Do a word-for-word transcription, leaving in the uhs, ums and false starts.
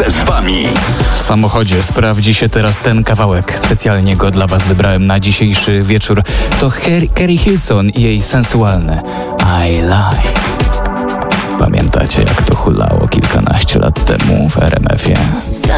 z wami. W samochodzie sprawdzi się teraz ten kawałek. Specjalnie go dla was wybrałem na dzisiejszy wieczór. To Her- Keri Hilson i jej sensualne I Lie.